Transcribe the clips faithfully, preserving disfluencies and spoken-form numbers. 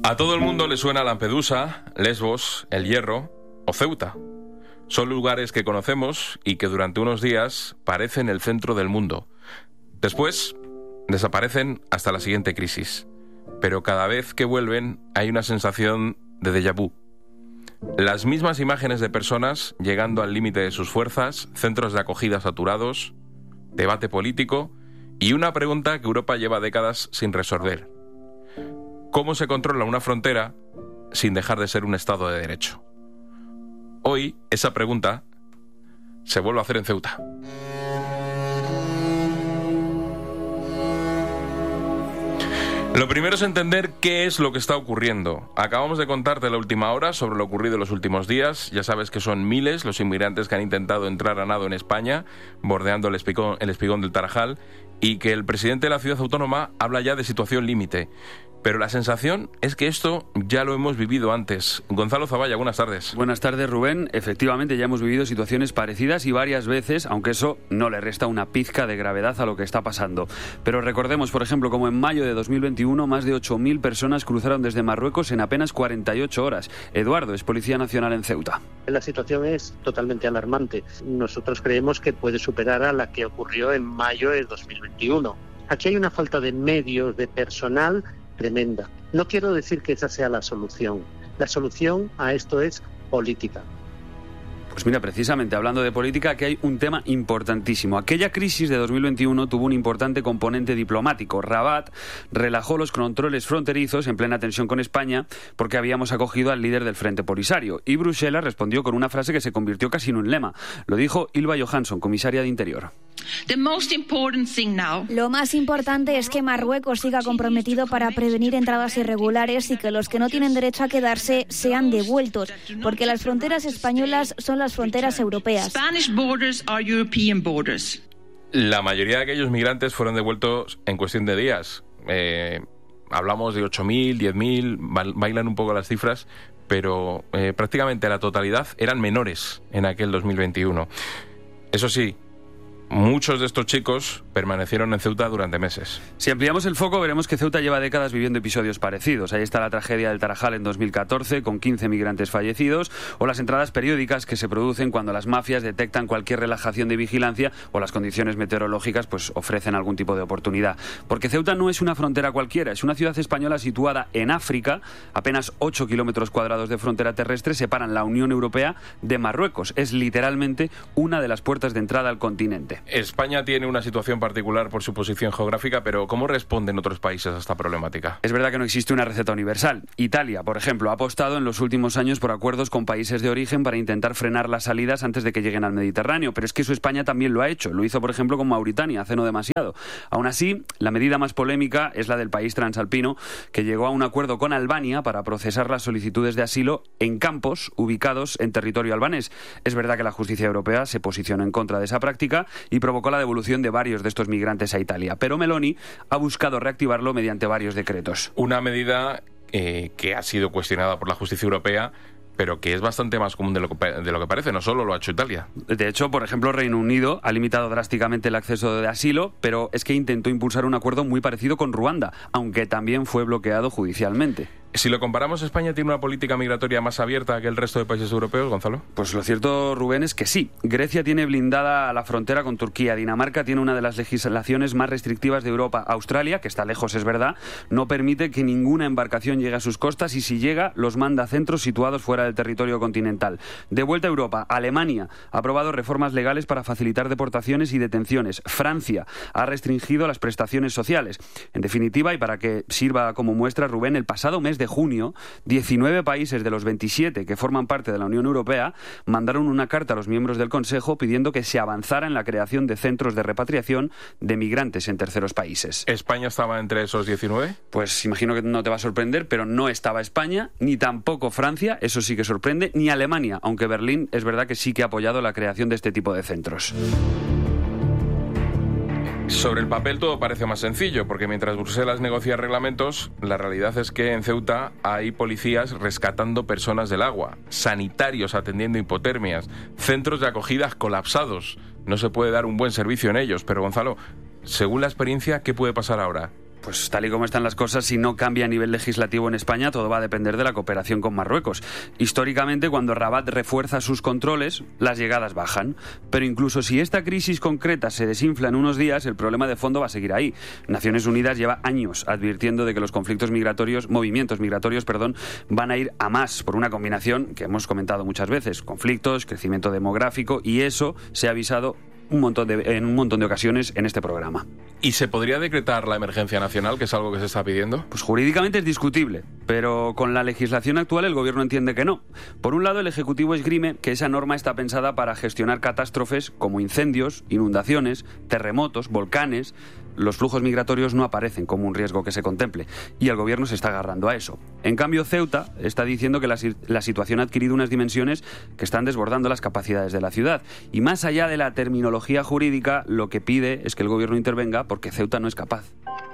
A todo el mundo le suena Lampedusa, Lesbos, El Hierro o Ceuta. Son lugares que conocemos y que durante unos días parecen el centro del mundo. Después desaparecen hasta la siguiente crisis. Pero cada vez que vuelven hay una sensación de déjà vu. Las mismas imágenes de personas llegando al límite de sus fuerzas, centros de acogida saturados, debate político y una pregunta que Europa lleva décadas sin resolver. ¿Cómo se controla una frontera sin dejar de ser un Estado de Derecho? Hoy, esa pregunta se vuelve a hacer en Ceuta. Lo primero es entender qué es lo que está ocurriendo. Acabamos de contarte la última hora sobre lo ocurrido en los últimos días. Ya sabes que son miles los inmigrantes que han intentado entrar a nado en España, bordeando el espigón, el espigón del Tarajal, y que el presidente de la ciudad autónoma habla ya de situación límite. Pero la sensación es que esto ya lo hemos vivido antes. Gonzalo Zavalla, buenas tardes. Buenas tardes, Rubén. Efectivamente, ya hemos vivido situaciones parecidas y varias veces, aunque eso no le resta una pizca de gravedad a lo que está pasando. Pero recordemos, por ejemplo, como en mayo de dos mil veintiuno, más de ocho mil personas cruzaron desde Marruecos en apenas cuarenta y ocho horas. Eduardo es Policía Nacional en Ceuta. La situación es totalmente alarmante. Nosotros creemos que puede superar a la que ocurrió en mayo de dos mil veintiuno. Aquí hay una falta de medios, de personal tremenda. No quiero decir que esa sea la solución. La solución a esto es política. Pues mira, precisamente hablando de política, aquí hay un tema importantísimo. Aquella crisis de dos mil veintiuno tuvo un importante componente diplomático. Rabat relajó los controles fronterizos en plena tensión con España porque habíamos acogido al líder del Frente Polisario. Y Bruselas respondió con una frase que se convirtió casi en un lema. Lo dijo Ylva Johansson, comisaria de Interior. Lo más importante es que Marruecos siga comprometido para prevenir entradas irregulares y que los que no tienen derecho a quedarse sean devueltos, porque las fronteras españolas son las fronteras europeas. La mayoría de aquellos migrantes fueron devueltos en cuestión de días. Eh, hablamos de ocho mil, diez mil, bailan un poco las cifras, pero eh, prácticamente la totalidad eran menores en aquel dos mil veintiuno. Eso sí, muchos de estos chicos permanecieron en Ceuta durante meses. Si ampliamos el foco, veremos que Ceuta lleva décadas viviendo episodios parecidos. Ahí está la tragedia del Tarajal en dos mil catorce, con quince migrantes fallecidos, o las entradas periódicas que se producen cuando las mafias detectan cualquier relajación de vigilancia o las condiciones meteorológicas pues ofrecen algún tipo de oportunidad. Porque Ceuta no es una frontera cualquiera, es una ciudad española situada en África. Apenas ocho kilómetros cuadrados de frontera terrestre separan la Unión Europea de Marruecos. Es literalmente una de las puertas de entrada al continente. España tiene una situación particular por su posición geográfica, pero ¿cómo responden otros países a esta problemática? Es verdad que no existe una receta universal. Italia, por ejemplo, ha apostado en los últimos años por acuerdos con países de origen para intentar frenar las salidas antes de que lleguen al Mediterráneo, pero es que eso España también lo ha hecho. Lo hizo, por ejemplo, con Mauritania hace no demasiado. Aún así, la medida más polémica es la del país transalpino, que llegó a un acuerdo con Albania para procesar las solicitudes de asilo en campos ubicados en territorio albanés. Es verdad que la justicia europea se posicionó en contra de esa práctica y provocó la devolución de varios de estos migrantes a Italia. Pero Meloni ha buscado reactivarlo mediante varios decretos. Una medida eh, que ha sido cuestionada por la justicia europea, pero que es bastante más común de lo, que, de lo que parece. No solo lo ha hecho Italia. De hecho, por ejemplo, Reino Unido ha limitado drásticamente el acceso de asilo, pero es que intentó impulsar un acuerdo muy parecido con Ruanda, aunque también fue bloqueado judicialmente. Si lo comparamos, ¿España tiene una política migratoria más abierta que el resto de países europeos, Gonzalo? Pues lo cierto, Rubén, es que sí. Grecia tiene blindada la frontera con Turquía. Dinamarca tiene una de las legislaciones más restrictivas de Europa. Australia, que está lejos, es verdad, no permite que ninguna embarcación llegue a sus costas y si llega, los manda a centros situados fuera del territorio continental. De vuelta a Europa, Alemania ha aprobado reformas legales para facilitar deportaciones y detenciones. Francia ha restringido las prestaciones sociales. En definitiva, y para que sirva como muestra, Rubén, el pasado mes de de junio, diecinueve países de los veintisiete que forman parte de la Unión Europea mandaron una carta a los miembros del Consejo pidiendo que se avanzara en la creación de centros de repatriación de migrantes en terceros países. ¿España estaba entre esos diecinueve? Pues imagino que no te va a sorprender, pero no estaba España, ni tampoco Francia, eso sí que sorprende, ni Alemania, aunque Berlín es verdad que sí que ha apoyado la creación de este tipo de centros. Sobre el papel todo parece más sencillo, porque mientras Bruselas negocia reglamentos, la realidad es que en Ceuta hay policías rescatando personas del agua, sanitarios atendiendo hipotermias, centros de acogida colapsados. No se puede dar un buen servicio en ellos, pero Gonzalo, según la experiencia, ¿qué puede pasar ahora? pues tal y como están las cosas, si no cambia a nivel legislativo en España, todo va a depender de la cooperación con Marruecos. Históricamente, cuando Rabat refuerza sus controles, las llegadas bajan. Pero incluso si esta crisis concreta se desinfla en unos días, el problema de fondo va a seguir ahí. Naciones Unidas lleva años advirtiendo de que los conflictos migratorios, movimientos migratorios, perdón, van a ir a más por una combinación que hemos comentado muchas veces: conflictos, crecimiento demográfico, y eso se ha avisado un montón de, en un montón de ocasiones en este programa. ¿Y se podría decretar la emergencia nacional, que es algo que se está pidiendo? Pues jurídicamente es discutible, pero con la legislación actual el Gobierno entiende que no. Por un lado, el Ejecutivo esgrime que esa norma está pensada para gestionar catástrofes como incendios, inundaciones, terremotos, volcanes. Los flujos migratorios no aparecen como un riesgo que se contemple, y el Gobierno se está agarrando a eso. En cambio, Ceuta está diciendo que la, la situación ha adquirido unas dimensiones que están desbordando las capacidades de la ciudad. Y más allá de la terminología jurídica, lo que pide es que el Gobierno intervenga porque Ceuta no es capaz.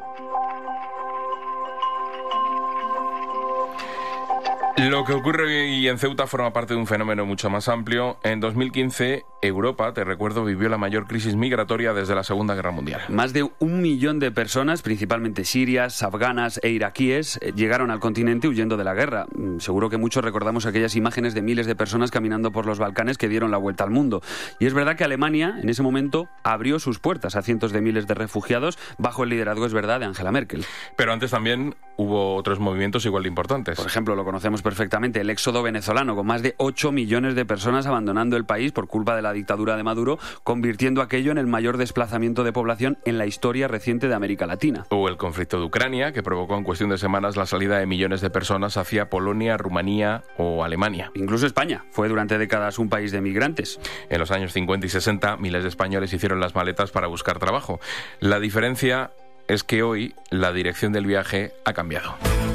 Lo que ocurre hoy en Ceuta forma parte de un fenómeno mucho más amplio. En dos mil quince, Europa, te recuerdo, vivió la mayor crisis migratoria desde la Segunda Guerra Mundial. Más de un millón de personas, principalmente sirias, afganas e iraquíes, llegaron al continente huyendo de la guerra. Seguro que muchos recordamos aquellas imágenes de miles de personas caminando por los Balcanes que dieron la vuelta al mundo. Y es verdad que Alemania, en ese momento, abrió sus puertas a cientos de miles de refugiados bajo el liderazgo, es verdad, de Angela Merkel. Pero antes también hubo otros movimientos igual de importantes. Por ejemplo, lo conocemos perfectamente, el éxodo venezolano, con más de ocho millones de personas abandonando el país por culpa de la dictadura de Maduro, convirtiendo aquello en el mayor desplazamiento de población en la historia reciente de América Latina. O el conflicto de Ucrania, que provocó en cuestión de semanas la salida de millones de personas hacia Polonia, Rumanía o Alemania. Incluso España fue durante décadas un país de migrantes. En los años cincuenta y sesenta, miles de españoles hicieron las maletas para buscar trabajo. La diferencia es que hoy la dirección del viaje ha cambiado.